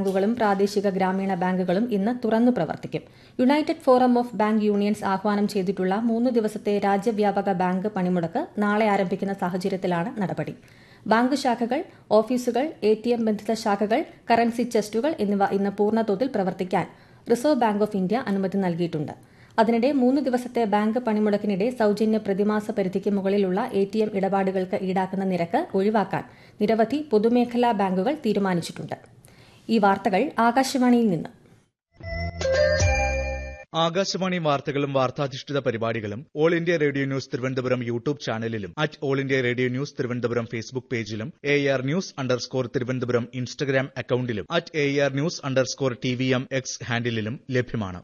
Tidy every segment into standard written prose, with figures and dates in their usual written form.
ബാങ്കുകളും പ്രാദേശിക ഗ്രാമീണ ബാങ്കുകളും ഇന്ന് തുറന്നു പ്രവർത്തിക്കും. United forum of bank unions ആഹ്വാനം ചെയ്തിട്ടുള്ള 3 ദിവസത്തെ രാജ്യവ്യാപക ബാങ്ക് പണിമുടക്ക് നാളെ ആരംഭിക്കുന്ന സാഹചര്യത്തിലാണ് നടപടി. ബാങ്ക് ശാഖകൾ, ഓഫീസുകൾ, ATM ബന്ധിത ശാഖകൾ, കറൻസി ചെസ്റ്റുകൾ എന്നിവ ഇന്ന് പൂർണ്ണതോതിൽ പ്രവർത്തിക്കാൻ റിസർവ് ബാങ്ക് ഓഫ് ഇന്ത്യ അനുമതി നൽകിയിട്ടുണ്ട്. അതിനിടെ 3 ദിവസത്തെ ബാങ്ക് പണിമുടക്കിനിടെ സൌജന്യ പ്രതിമാസ പരിധിക്ക് മുകളിലുള്ള ATM ഇടപാടുകൾക്ക് ഈടാക്കുന്ന നിരക്ക് ഒഴിവാക്കാൻ നിരവധി പൊതുമേഖലാ ബാങ്കുകൾ തീരുമാനിച്ചിട്ടുണ്ട്. ഈ വാർത്തകൾ ആകാശവാണിയിൽ നിന്ന്. ആകാശവാണി വാർത്തകളും വാർത്താധിഷ്ഠിത പരിപാടികളും all India radio news Thiruvananthapuram YouTube ചാനലിലും all India radio news Thiruvananthapuram Facebook പേജിലും AR News_ തിരുവനന്തപുരം ഇൻസ്റ്റഗ്രാം അക്കൌണ്ടിലും AR News_TVM X ഹാൻഡിലും ലഭ്യമാണ്.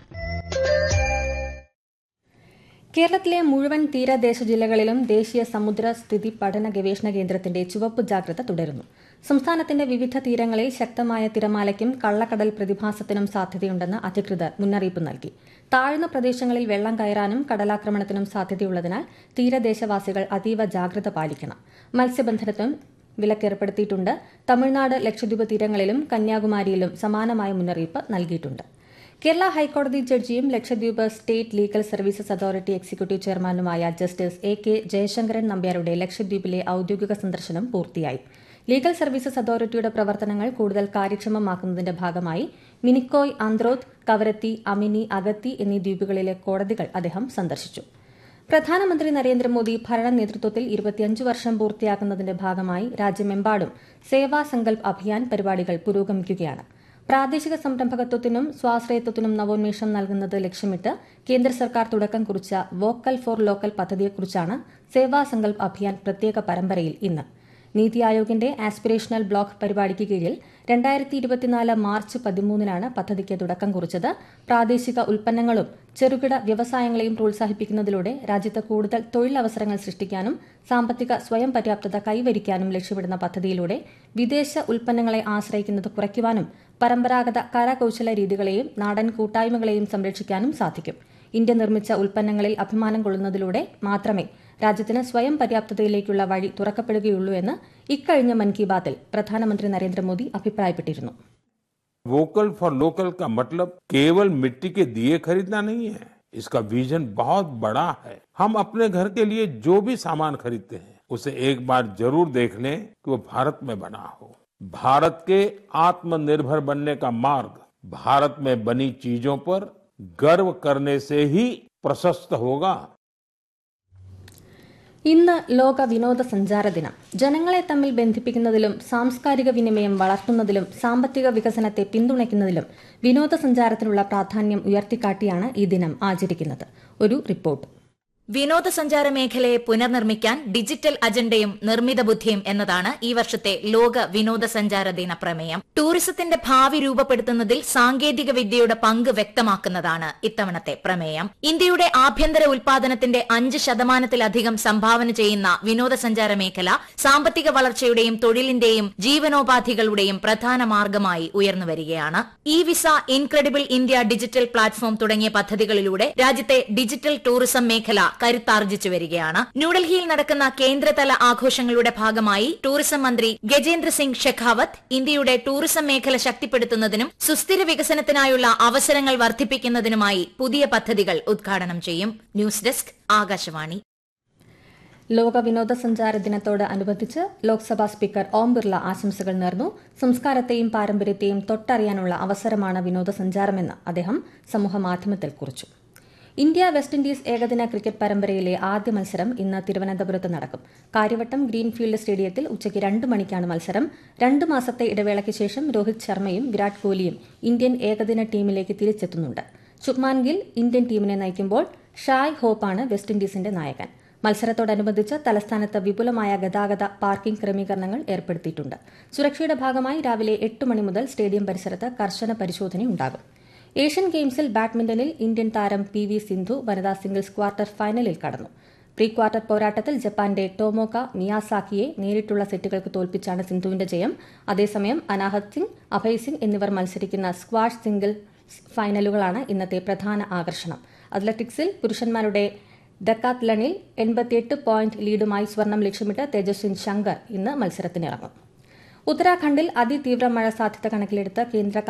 കേരളത്തിലെ മുഴുവൻ തീരദേശ ജില്ലകളിലും ദേശീയ സമുദ്ര സ്ഥിതി പഠന ഗവേഷണ കേന്ദ്രത്തിന്റെ ചുവപ്പ് ജാഗ്രത തുടരുന്നു. സംസ്ഥാനത്തിന്റെ വിവിധ തീരങ്ങളിൽ ശക്തമായ തിരമാലയ്ക്കും കള്ളക്കടൽ പ്രതിഭാസത്തിനും സാധ്യതയുണ്ടെന്ന് അധികൃതർ മുന്നറിയിപ്പ് നൽകി. താഴ്ന്ന പ്രദേശങ്ങളിൽ വെള്ളം കയറാനും കടലാക്രമണത്തിനും സാധ്യതയുള്ളതിനാൽ തീരദേശവാസികൾ അതീവ ജാഗ്രത പാലിക്കണം. മത്സ്യബന്ധനത്തിനും വിലക്കേർപ്പെടുത്തിയിട്ടുണ്ട്. തമിഴ്നാട്, ലക്ഷദ്വീപ് തീരങ്ങളിലും കന്യാകുമാരിയിലും സമാനമായ മുന്നറിയിപ്പ് നൽകിയിട്ടുണ്ട്. കേരള ഹൈക്കോടതി ജഡ്ജിയും Lakshadweep state legal services authority executive ചെയർമാനുമായ ജസ്റ്റിസ് AK ജയശങ്കരൻ നമ്പ്യാരുടെ ലക്ഷദ്വീപിലെ ഔദ്യോഗിക സന്ദർശനം പൂർത്തിയായി. ലീഗൽ സർവീസസ് അതോറിറ്റിയുടെ പ്രവർത്തനങ്ങൾ കൂടുതൽ കാര്യക്ഷമമാക്കുന്നതിന്റെ ഭാഗമായി മിനിക്കോയ്, ആന്ത്രോത്ത്, കവരത്തി, അമിനി, അഗത്തി എന്നീ ദ്വീപുകളിലെ കോടതികൾ അദ്ദേഹം സന്ദർശിച്ചു. പ്രധാനമന്ത്രി നരേന്ദ്രമോദി ഭരണ നേതൃത്വത്തിൽ 25 വർഷം പൂർത്തിയാക്കുന്നതിന്റെ ഭാഗമായി രാജ്യമെമ്പാടും സേവാ സങ്കൽപ് അഭിയാൻ പരിപാടികൾ പുരോഗമിക്കുകയാണ്. പ്രാദേശിക സംരംഭകത്വത്തിനും സ്വാശ്രയത്വത്തിനും നവോന്മേഷം നൽകുന്നത് ലക്ഷ്യമിട്ട് കേന്ദ്ര സർക്കാർ തുടക്കം കുറിച്ച വോക്കൽ ഫോർ ലോക്കൽ പദ്ധതിയെക്കുറിച്ചാണ് സേവാ സങ്കൽപ് അഭിയാൻ പ്രത്യേക പരമ്പരയിൽ ഇന്ന്. നീതി ആയോഗിന്റെ ആസ്പിരേഷണൽ ബ്ലോക്ക് പരിപാടിക്ക് കീഴിൽ 2024 മാർച്ച് 13-നാണ് പദ്ധതിക്ക് തുടക്കം കുറിച്ചത്. പ്രാദേശിക ഉൽപ്പന്നങ്ങളും ചെറുകിട വ്യവസായങ്ങളെയും പ്രോത്സാഹിപ്പിക്കുന്നതിലൂടെ രാജ്യത്ത് കൂടുതൽ തൊഴിലവസരങ്ങൾ സൃഷ്ടിക്കാനും സാമ്പത്തിക സ്വയം പര്യാപ്തത കൈവരിക്കാനും ലക്ഷ്യമിടുന്ന പദ്ധതിയിലൂടെ വിദേശ ഉൽപ്പന്നങ്ങളെ ആശ്രയിക്കുന്നത് കുറയ്ക്കുവാനും പരമ്പരാഗത കരകൌശല രീതികളെയും നാടൻ കൂട്ടായ്മകളെയും സംരക്ഷിക്കാനും സാധിക്കും. ഇന്ത്യ നിർമ്മിച്ച ഉൽപ്പന്നങ്ങളിൽ അഭിമാനം കൊള്ളുന്നതിലൂടെ മാത്രമേ രാജ്യത്തിന് സ്വയം പര്യാപ്തതയിലേക്കുള്ള വഴി തുറക്കപ്പെടുകയുള്ളൂ എന്ന് ഇക്കഴിഞ്ഞ മൻ കി ബാത്തിൽ പ്രധാനമന്ത്രി നരേന്ദ്രമോദി അഭിപ്രായപ്പെട്ടിരുന്നു. वोकल फॉर लोकल का मतलब केवल मिट्टी के दिए खरीदना नहीं है. इसका विजन बहुत बड़ा है. हम अपने घर के लिए जो भी सामान खरीदते हैं उसे एक बार जरूर देख लें कि वो भारत में बना हो. भारत के आत्मनिर्भर बनने का मार्ग भारत में बनी चीजों पर गर्व करने से ही प्रशस्त होगा. ഇന്ന് ലോക വിനോദസഞ്ചാര ദിനം. ജനങ്ങളെ തമ്മിൽ ബന്ധിപ്പിക്കുന്നതിലും സാംസ്കാരിക വിനിമയം വളർത്തുന്നതിലും സാമ്പത്തിക വികസനത്തെ പിന്തുണയ്ക്കുന്നതിലും വിനോദസഞ്ചാരത്തിനുള്ള പ്രാധാന്യം ഉയർത്തിക്കാട്ടിയാണ് ഈ ദിനം ആചരിക്കുന്നത്. ഒരു റിപ്പോർട്ട്. വിനോദസഞ്ചാര മേഖലയെ പുനർനിർമ്മിക്കാൻ ഡിജിറ്റൽ അജണ്ടയും നിർമ്മിത ബുദ്ധിയും എന്നതാണ് ഈ വർഷത്തെ ലോക വിനോദസഞ്ചാര ദിന പ്രമേയം. ടൂറിസത്തിന്റെ ഭാവി രൂപപ്പെടുത്തുന്നതിൽ സാങ്കേതിക വിദ്യയുടെ പങ്ക് വ്യക്തമാക്കുന്നതാണ് ഇത്തവണത്തെ പ്രമേയം. ഇന്ത്യയുടെ ആഭ്യന്തര ഉൽപാദനത്തിന്റെ 5%-ലധികം സംഭാവന ചെയ്യുന്ന വിനോദസഞ്ചാര മേഖല സാമ്പത്തിക വളർച്ചയുടെയും തൊഴിലിന്റെയും ജീവനോപാധികളുടെയും പ്രധാന മാർഗമായി ഉയർന്നുവരികയാണ്. E visa, incredible India digital platform തുടങ്ങിയ പദ്ധതികളിലൂടെ രാജ്യത്തെ ഡിജിറ്റൽ ടൂറിസം മേഖല കരുത്താർജിച്ചു വരികയാണ്. ന്യൂഡൽഹിയിൽ നടക്കുന്ന കേന്ദ്രതല ആഘോഷങ്ങളുടെ ഭാഗമായി ടൂറിസം മന്ത്രി ഗജേന്ദ്ര സിംഗ് ഷെഖാവത്ത് ഇന്ത്യയുടെ ടൂറിസം മേഖല ശക്തിപ്പെടുത്തുന്നതിനും സുസ്ഥിര വികസനത്തിനായുള്ള അവസരങ്ങൾ വർദ്ധിപ്പിക്കുന്നതിനുമായി പുതിയ പദ്ധതികൾ ഉദ്ഘാടനം ചെയ്യും. News desk, Akashvani. ലോക വിനോദസഞ്ചാര ദിനത്തോട് അനുബന്ധിച്ച് ലോക്സഭാ സ്പീക്കർ ഓം ബിർള ആശംസകൾ നേർന്നു. സംസ്കാരത്തെയും പാരമ്പര്യത്തെയും തൊട്ടറിയാനുള്ള അവസരമാണ് വിനോദസഞ്ചാരമെന്ന് അദ്ദേഹം സമൂഹമാധ്യമത്തിൽ കുറിച്ചു. ഇന്ത്യ വെസ്റ്റ് ഇൻഡീസ് ഏകദിന ക്രിക്കറ്റ് പരമ്പരയിലെ ആദ്യ മത്സരം ഇന്ന് തിരുവനന്തപുരത്ത് നടക്കും. കാര്യവട്ടം ഗ്രീൻഫീൽഡ് സ്റ്റേഡിയത്തിൽ ഉച്ചയ്ക്ക് 2 മണിക്കാണ് മത്സരം. 2 മാസത്തെ ഇടവേളയ്ക്ക് ശേഷം രോഹിത് ശർമ്മയും വിരാട് കോഹ്ലിയും ഇന്ത്യൻ ഏകദിന ടീമിലേക്ക് തിരിച്ചെത്തുന്നുണ്ട്. ശുഭ്മാൻ ഗിൽ ഇന്ത്യൻ ടീമിനെ നയിക്കുമ്പോൾ ഷായ് ഹോപ്പാണ് വെസ്റ്റ് ഇൻഡീസിന്റെ നായകൻ. മത്സരത്തോടനുബന്ധിച്ച് തലസ്ഥാനത്ത് വിപുലമായ ഗതാഗത പാർക്കിംഗ് ക്രമീകരണങ്ങൾ ഏർപ്പെടുത്തിയിട്ടുണ്ട്. സുരക്ഷയുടെ ഭാഗമായി രാവിലെ 8 മണി മുതൽ സ്റ്റേഡിയം പരിസരത്ത് കർശന പരിശോധനയുണ്ടാകും. ഏഷ്യൻ ഗെയിംസിൽ ബാഡ്മിന്റണിൽ ഇന്ത്യൻ താരം PV സിന്ധു വനിതാ സിംഗിൾസ് ക്വാർട്ടർ ഫൈനലിൽ കടന്നു. പ്രീ ക്വാർട്ടർ പോരാട്ടത്തിൽ ജപ്പാന്റെ ടോമോക മിയാസാക്കിയെ നേരിട്ടുള്ള സെറ്റുകൾക്ക് തോൽപ്പിച്ചാണ് സിന്ധുവിന്റെ ജയം. അതേസമയം അനാഹത് സിംഗ്, അഭയ് സിംഗ് എന്നിവർ മത്സരിക്കുന്ന സ്ക്വാഷ് സിംഗിൾസ് ഫൈനലുകളാണ് ഇന്നത്തെ പ്രധാന ആകർഷണം. അത്ലറ്റിക്സിൽ പുരുഷന്മാരുടെ ഡെക്കാത്ലണിൽ 88 പോയിന്റ് ലീഡുമായി സ്വർണം ലക്ഷ്യമിട്ട് തേജസ്വിൻ ശങ്കർ ഇന്ന് മത്സരത്തിനിറങ്ങും. ഉത്തരാഖണ്ഡിൽ അതിതീവ്ര മഴ സാധ്യത കണക്കിലെടുത്ത് കേന്ദ്ര